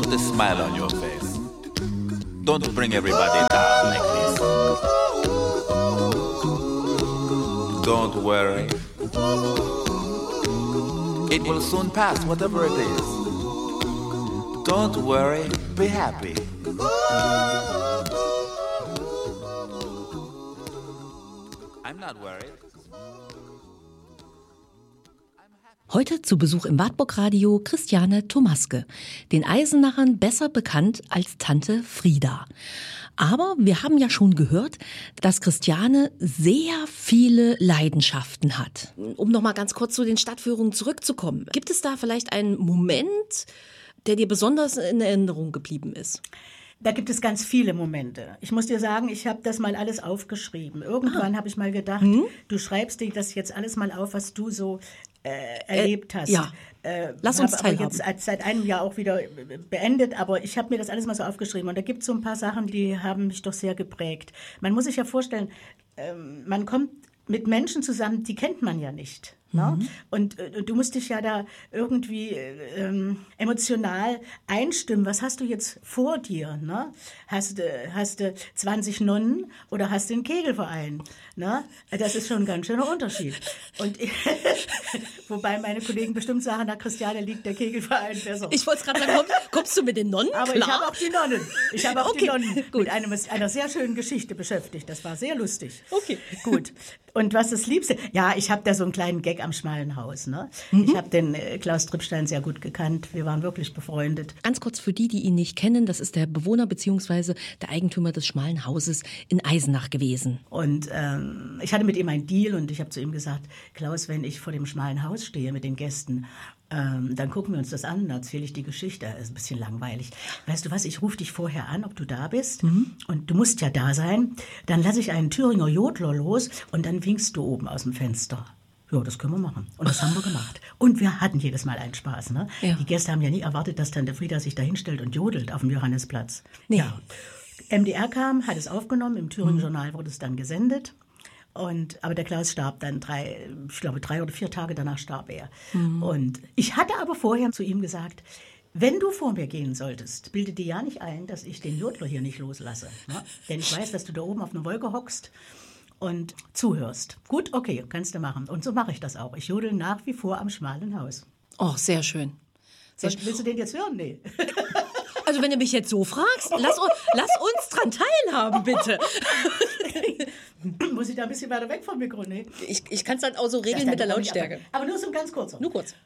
Put a smile on your face. Don't bring everybody down like this. Don't worry. It will soon pass, whatever it is. Don't worry, be happy. I'm not worried. Heute zu Besuch im Wartburg-Radio Christiane Thomaske, den Eisenachern besser bekannt als Tante Frieda. Aber wir haben ja schon gehört, dass Christiane sehr viele Leidenschaften hat. Um noch mal ganz kurz zu den Stadtführungen zurückzukommen. Gibt es da vielleicht einen Moment, der dir besonders in Erinnerung geblieben ist? Da gibt es ganz viele Momente. Ich muss dir sagen, ich habe das mal alles aufgeschrieben. Irgendwann habe ich mal gedacht, du schreibst dir das jetzt alles mal auf, was du so erlebt hast. Ja, lass uns teilhaben. Jetzt seit einem Jahr auch wieder beendet, aber ich habe mir das alles mal so aufgeschrieben. Und da gibt es so ein paar Sachen, die haben mich doch sehr geprägt. Man muss sich ja vorstellen, man kommt mit Menschen zusammen, die kennt man ja nicht. Ne? Und du musst dich ja da irgendwie emotional einstimmen. Was hast du jetzt vor dir? Ne? Hast du 20 Nonnen oder hast du einen Kegelverein? Ne? Das ist schon ein ganz schöner Unterschied. Und wobei meine Kollegen bestimmt sagen, na Christiane, liegt der Kegelverein besser. Ich wollte gerade sagen, kommst du mit den Nonnen? Aber klar. ich habe auch die Nonnen. Ich habe auch Okay, die Nonnen gut. mit einer sehr schönen Geschichte beschäftigt. Das war sehr lustig. Okay. Gut. Und was das Liebste? Ja, ich habe da so einen kleinen Gag am schmalen Haus. Ne? Ich habe den Klaus Trippstein sehr gut gekannt. Wir waren wirklich befreundet. Ganz kurz für die ihn nicht kennen, das ist der Bewohner bzw. der Eigentümer des schmalen Hauses in Eisenach gewesen. Und ich hatte mit ihm einen Deal und ich habe zu ihm gesagt, Klaus, wenn ich vor dem schmalen Haus stehe mit den Gästen, dann gucken wir uns das an, dann erzähle ich die Geschichte. Das ist ein bisschen langweilig. Weißt du was, ich rufe dich vorher an, ob du da bist. Und du musst ja da sein. Dann lasse ich einen Thüringer Jodler los und dann winkst du oben aus dem Fenster. Ja, das können wir machen. Und das haben wir gemacht. Und wir hatten jedes Mal einen Spaß. Ne? Ja. Die Gäste haben ja nie erwartet, dass Tante Frieda sich da hinstellt und jodelt auf dem Johannisplatz. Nee. Ja. MDR kam, hat es aufgenommen, im Thüringer Journal wurde es dann gesendet. Aber der Klaus starb dann 3 oder 4 Tage danach starb er. Und ich hatte aber vorher zu ihm gesagt, wenn du vor mir gehen solltest, bilde dir ja nicht ein, dass ich den Jodler hier nicht loslasse. Ne? Denn ich weiß, dass du da oben auf einer Wolke hockst und zuhörst. Gut, okay, kannst du machen. Und so mache ich das auch. Ich jodel nach wie vor am schmalen Haus. Oh, sehr schön. Willst du den jetzt hören? Nee. Also wenn du mich jetzt so fragst, lass uns dran teilhaben, bitte. Muss ich da ein bisschen weiter weg vom Mikro? Nee. Ich kann es dann auch so regeln mit der Lautstärke. Aber nur so ein ganz kurzer. Nur kurz.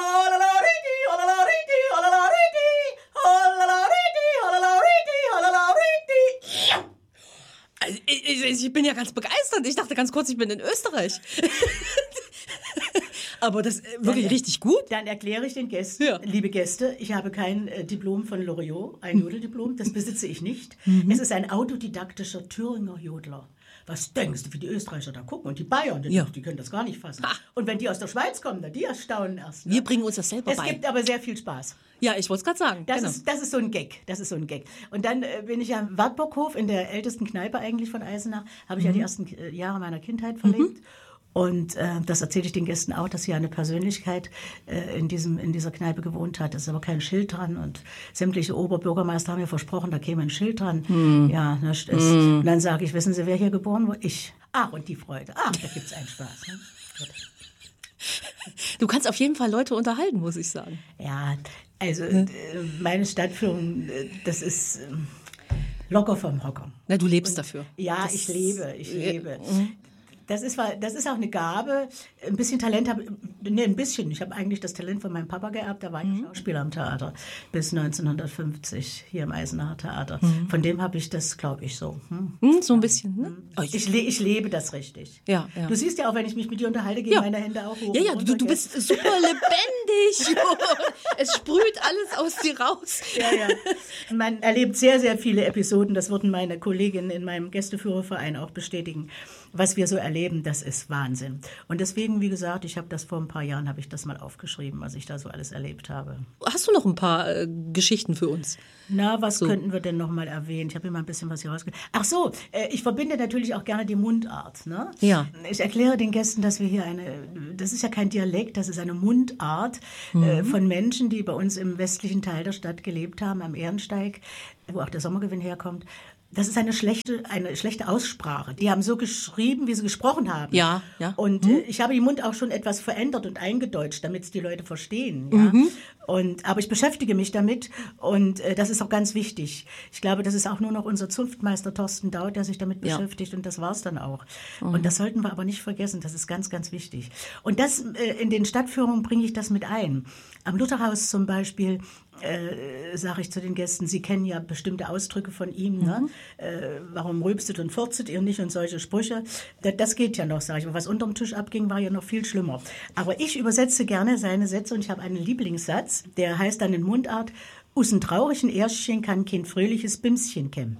Also, ich bin ja ganz begeistert. Ich dachte ganz kurz, ich bin in Österreich. Aber das ist wirklich richtig gut. Dann erkläre ich den Gästen, Ja. liebe Gäste, ich habe kein Diplom von Loriot, ein Jodeldiplom, das besitze ich nicht. Es ist ein autodidaktischer Thüringer Jodler. Was denkst du, wie die Österreicher da gucken und die Bayern, die können das gar nicht fassen. Und wenn die aus der Schweiz kommen, die erstaunen erst. Ne? Wir bringen uns das selber bei. Es gibt aber sehr viel Spaß. Ja, ich wollte es gerade sagen. Das ist so ein Gag. Und dann bin ich am Wartburghof, in der ältesten Kneipe eigentlich von Eisenach, habe ich ja die ersten Jahre meiner Kindheit verlebt. Und das erzähle ich den Gästen auch, dass hier eine Persönlichkeit in dieser Kneipe gewohnt hat. Da ist aber kein Schild dran. Und sämtliche Oberbürgermeister haben mir versprochen, da käme ein Schild dran. Ja, und dann sage ich, wissen Sie, wer hier geboren wurde? Ich. Ach, und die Freude. Ach, da gibt's einen Spaß. Ne? Du kannst auf jeden Fall Leute unterhalten, muss ich sagen. Ja, also meine Stadtführung, das ist locker vom Hocker. Na, du lebst dafür. Ja, ich lebe. Das ist auch eine Gabe. Ein bisschen Talent habe ich habe eigentlich das Talent von meinem Papa geerbt. Da war ich Schauspieler am Theater bis 1950 hier im Eisenacher Theater. Von dem habe ich das, glaube ich, so. So ein bisschen, ne? Oh, ich lebe das richtig. Ja. Du siehst ja auch, wenn ich mich mit dir unterhalte, gehen meine Hände auch hoch. Ja, du bist super lebendig. Es sprüht alles aus dir raus. Ja. Man erlebt sehr, sehr viele Episoden. Das würden meine Kolleginnen in meinem Gästeführerverein auch bestätigen. Was wir so erleben, das ist Wahnsinn. Und deswegen, wie gesagt, ich habe das vor ein paar Jahren, habe ich das mal aufgeschrieben, was ich da so alles erlebt habe. Hast du noch ein paar Geschichten für uns? Na, was könnten wir denn noch mal erwähnen? Ich habe hier mal ein bisschen was hier rausgekriegt. Ach so, ich verbinde natürlich auch gerne die Mundart. Ne? Ja. Ich erkläre den Gästen, dass wir hier das ist ja kein Dialekt, das ist eine Mundart. Mundart von Menschen, die bei uns im westlichen Teil der Stadt gelebt haben, am Ehrensteig, wo auch der Sommergewinn herkommt. Das ist eine schlechte Aussprache. Die haben so geschrieben, wie sie gesprochen haben. Ja. Und ich habe den Mund auch schon etwas verändert und eingedeutscht, damit es die Leute verstehen. Ja? Aber ich beschäftige mich damit und das ist auch ganz wichtig. Ich glaube, das ist auch nur noch unser Zunftmeister Thorsten Daut, der sich damit beschäftigt und das war's dann auch. Und das sollten wir aber nicht vergessen. Das ist ganz, ganz wichtig. Und das in den Stadtführungen bringe ich das mit ein. Am Lutherhaus zum Beispiel sage ich zu den Gästen, Sie kennen ja bestimmte Ausdrücke von ihm, ne? Warum rülpstet und furzet ihr nicht und solche Sprüche. Das geht ja noch, sage ich. Aber was unterm Tisch abging, war ja noch viel schlimmer. Aber ich übersetze gerne seine Sätze und ich habe einen Lieblingssatz, der heißt dann in Mundart, aus einem traurigen Erstchen kann kein fröhliches Bimschen kämmen.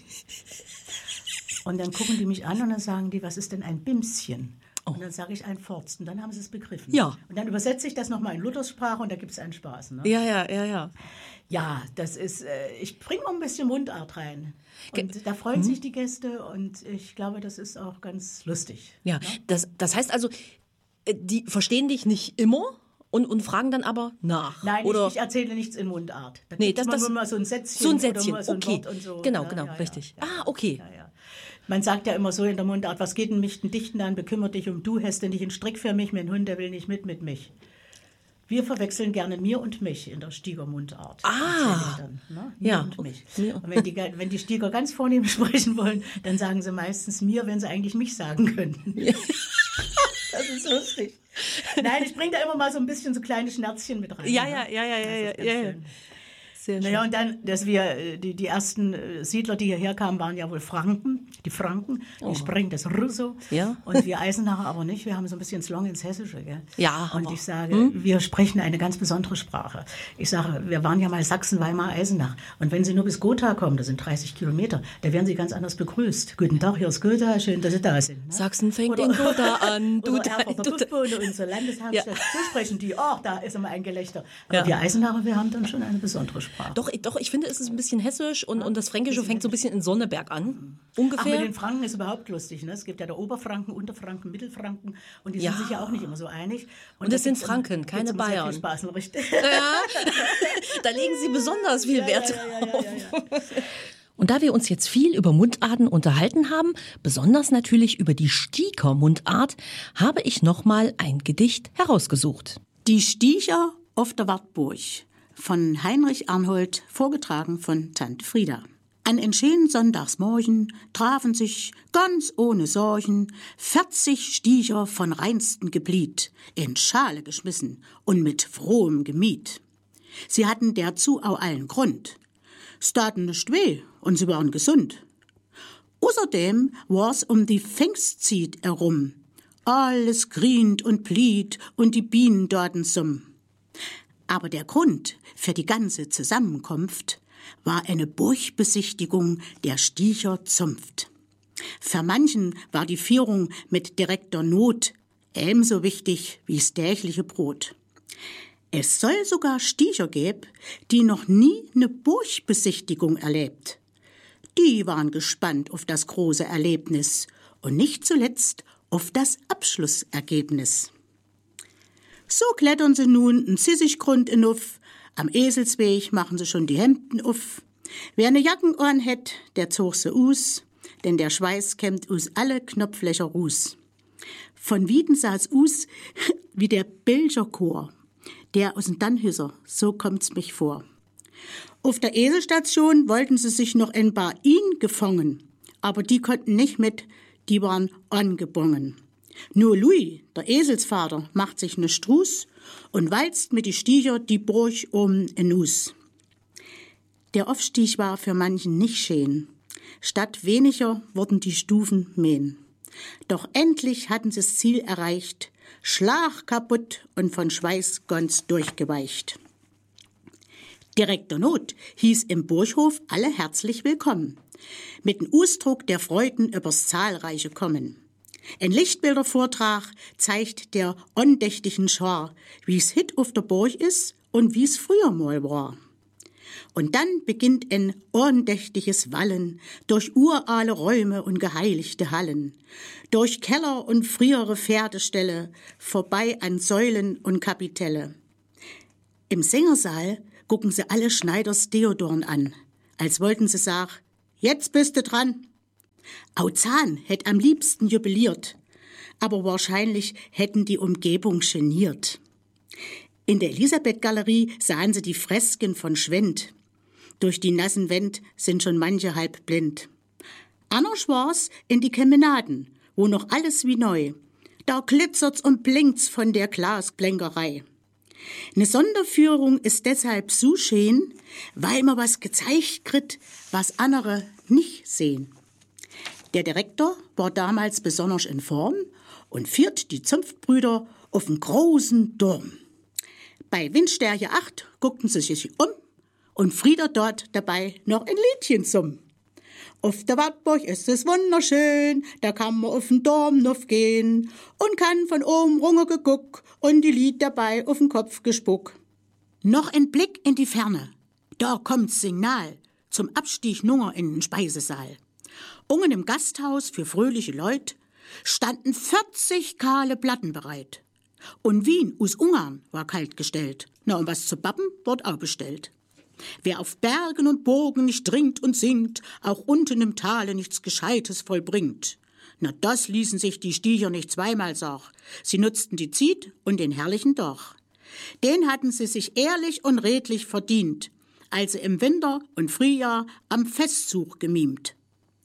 Und dann gucken die mich an und dann sagen die, was ist denn ein Bimschen? Und dann sage ich ein Forst und dann haben sie es begriffen. Ja. Und dann übersetze ich das nochmal in Lutherssprache und da gibt es einen Spaß. Ne? Ja. Ja, das ist, ich bringe mal ein bisschen Mundart rein. Und da freuen sich die Gäste und ich glaube, das ist auch ganz lustig. Ja, ne? Das heißt also, die verstehen dich nicht immer und fragen dann aber nach. Nein, oder? Ich erzähle nichts in Mundart. Da nee, das mal so ein Sätzchen. Oder mal so ein okay. Wort und so. Genau, richtig. Ja. Okay. Ja. Man sagt ja immer so in der Mundart, was geht denn mich den Dichten an, bekümmert dich um du, hast denn nicht einen Strick für mich, mein Hund, der will nicht mit mich. Wir verwechseln gerne mir und mich in der Stieger Mundart. Dann, ne? Mir und mich. Und wenn die Stieger ganz vornehm sprechen wollen, dann sagen sie meistens mir, wenn sie eigentlich mich sagen könnten. Ja. Das ist lustig. Nein, ich bringe da immer mal so ein bisschen so kleine Schnerzchen mit rein. Ja. Naja, und dann, dass wir, die ersten Siedler, die hierher kamen, waren ja wohl Franken, die sprechen das Russo. Ja. Und wir Eisenacher aber nicht, wir haben so ein bisschen Slong ins Hessische. Gell? Ja. Und ich sage, wir sprechen eine ganz besondere Sprache. Ich sage, wir waren ja mal Sachsen, Weimar, Eisenach. Und wenn Sie nur bis Gotha kommen, das sind 30 Kilometer, da werden Sie ganz anders begrüßt. Guten Tag, hier ist Gotha, schön, dass Sie da sind. Ne? Sachsen fängt in Gotha an. Unsere Landeshauptstadt. So sprechen die, da ist immer ein Gelächter. Aber wir Eisenacher, wir haben dann schon eine besondere Sprache. Doch, ich finde, es ist ein bisschen hessisch und das Fränkische fängt so ein bisschen in Sonneberg an, ungefähr. Ach, mit den Franken ist überhaupt lustig. Ne? Es gibt ja der Oberfranken, Unterfranken, Mittelfranken und die sind sich ja auch nicht immer so einig. Und das sind Franken, keine Bayern. Viel Spaß, richtig. Ja, da legen Sie besonders viel Wert drauf. Ja. Und da wir uns jetzt viel über Mundarten unterhalten haben, besonders natürlich über die Stieger Mundart, habe ich nochmal ein Gedicht herausgesucht. Die Stieger auf der Wartburg von Heinrich Arnhold, vorgetragen von Tante Frieda. An einen schönen Sonntagsmorgen trafen sich, ganz ohne Sorgen, 40 Stieger von reinstem Geblüt, in Schale geschmissen und mit frohem Gemiet. Sie hatten dazu auch allen Grund. Es taten nicht weh und sie waren gesund. Außerdem war's um die Pfingstzeit herum. Alles grient und bliet und die Bienen taten summ. Aber der Grund für die ganze Zusammenkunft war eine Burgbesichtigung der Stieger Zunft. Für manchen war die Führung mit direkter Not ebenso wichtig wie das tägliche Brot. Es soll sogar Stieger geben, die noch nie eine Burgbesichtigung erlebt. Die waren gespannt auf das große Erlebnis und nicht zuletzt auf das Abschlussergebnis. So klettern sie nun einen Sissiggrund hinauf, am Eselsweg machen sie schon die Hemden auf. Wer ne Jacken an hätt, der zog sie aus, denn der Schweiß kämmt aus alle Knopflöcher ruß. Von Wieden sah's aus wie der Belgerchor, der aus dem Dannhüsser, so kommt's mich vor. Auf der Eselstation wollten sie sich noch ein paar ihn gefangen, aber die konnten nicht mit, die waren angebongen. Nur Louis, der Eselsvater, macht sich ne Struß und walzt mit die Stieger die Burg um en Hus. Der Aufstieg war für manchen nicht schön. Statt weniger wurden die Stufen mähen. Doch endlich hatten sie das Ziel erreicht, Schlag kaputt und von Schweiß ganz durchgeweicht. Direkter Not hieß im Burghof alle herzlich willkommen, mit dem Ausdruck der Freuden übers zahlreiche Kommen. Ein Lichtbildervortrag zeigt der andächtigen Schar, wie's hit auf der Burg ist und wie's früher mal war. Und dann beginnt ein andächtiges Wallen durch urale Räume und geheiligte Hallen, durch Keller und frühere Pferdeställe, vorbei an Säulen und Kapitelle. Im Sängersaal gucken sie alle Schneiders Deodorn an, als wollten sie sagen, jetzt bist du dran. Auzahn hätt am liebsten jubiliert, aber wahrscheinlich hätten die Umgebung geniert. In der Elisabeth-Galerie sahen sie die Fresken von Schwendt. Durch die nassen Wände sind schon manche halb blind. Anders war's in die Kemenaden, wo noch alles wie neu. Da glitzert's und blinkt's von der Glasblänkerei. Eine Sonderführung ist deshalb so schön, weil man was gezeigt kriegt, was andere nicht sehen. Der Direktor war damals besonders in Form und führt die Zunftbrüder auf einen großen Turm. Bei Windstärke 8 guckten sie sich um und Frieda dort dabei noch ein Liedchen summ. Auf der Wartburg ist es wunderschön, da kann man auf den Turm noch gehen und kann von oben runter geguckt und die Lied dabei auf den Kopf gespuckt. Noch ein Blick in die Ferne, da kommt's Signal zum Abstieg nunger in den Speisesaal. Ungen im Gasthaus für fröhliche Leut standen 40 kahle Platten bereit. Und Wien aus Ungarn war kalt gestellt. Na, und was zu bappen, wird auch bestellt. Wer auf Bergen und Burgen nicht trinkt und singt, auch unten im Tale nichts Gescheites vollbringt. Na, das ließen sich die Stiecher nicht zweimal sagen. Sie nutzten die Ziet und den herrlichen Doch. Den hatten sie sich ehrlich und redlich verdient, als sie im Winter und Frühjahr am Festzug gemimt.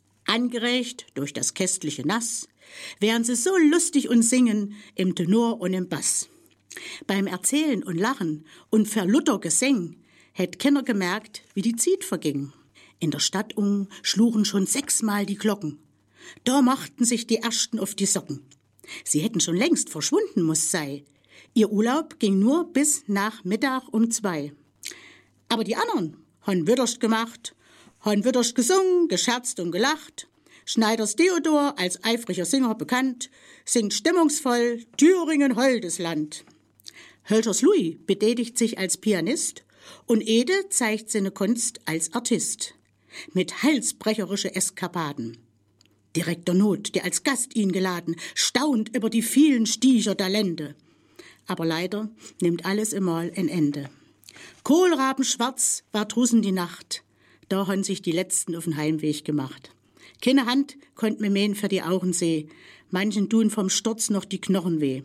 Angeregt durch das köstliche Nass, wären sie so lustig und singen im Tenor und im Bass. Beim Erzählen und Lachen und verlutter Gesang hätt keiner gemerkt, wie die Zeit verging. In der Stadt schlugen schon 6-mal die Glocken. Da machten sich die Ersten auf die Socken. Sie hätten schon längst verschwunden muss sei. Ihr Urlaub ging nur bis nach Mittag um 2. Aber die anderen han Witterst gemacht, han Witterst gesungen, gescherzt und gelacht. Schneiders Theodor, als eifriger Singer bekannt, singt stimmungsvoll Thüringen holdes Land. Hölschers Louis betätigt sich als Pianist und Ede zeigt seine Kunst als Artist. Mit halsbrecherische Eskapaden. Direktor Not, der als Gast ihn geladen, staunt über die vielen Stiecher Talente. Aber leider nimmt alles einmal ein Ende. Kohlrabenschwarz war drussen die Nacht, da han sich die Letzten auf den Heimweg gemacht. Keine Hand konnt mir mähen für die Augen seh, manchen tun vom Sturz noch die Knochen weh.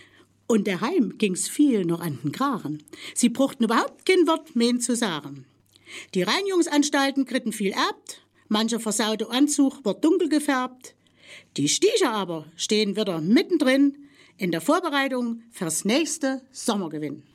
Und daheim ging's viel noch an den Kragen. Sie bruchten überhaupt kein Wort mähen zu sagen. Die Reinigungsanstalten kritten viel erbt, mancher versaute Anzug wird dunkel gefärbt. Die Stiecher aber stehen wieder mittendrin in der Vorbereitung fürs nächste Sommergewinn.